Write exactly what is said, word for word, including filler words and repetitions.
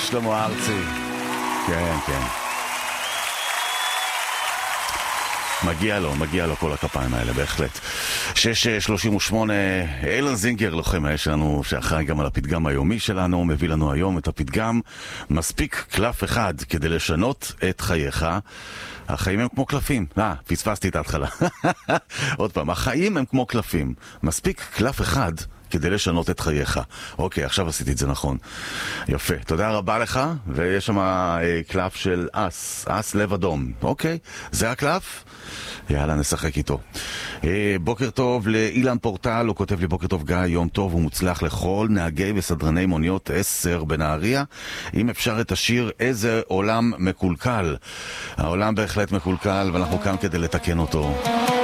שלמה ארצי. כן, כן. מגיע לו, מגיע לו כל הכפיים האלה, בהחלט. שש שלושים ושמונה, אילן זינגר, לוחם האש שלנו, שאחראי גם על הפתגם היומי שלנו, מביא לנו היום את הפתגם, מספיק קלף אחד כדי לשנות את חייך. החיים הם כמו קלפים. אה, פספסתי את ההתחלה. עוד פעם, החיים הם כמו קלפים. מספיק קלף אחד כדי לשנות את חייך. אוקיי, עכשיו עשיתי את זה נכון. יפה, תודה רבה לך. ויש שם אה, קלף של אס, אס לב אדום. אוקיי, זה הקלף? יאללה, נשחק איתו. אה, בוקר טוב לאילן פורטל, הוא כותב לי בוקר טוב גיא, יום טוב ומוצלח לכל נהגי וסדרני מוניות עשר בנהריה. אם אפשר את השיר איזה עולם מקולקל. העולם בהחלט מקולקל ואנחנו כאן כדי לתקן אותו.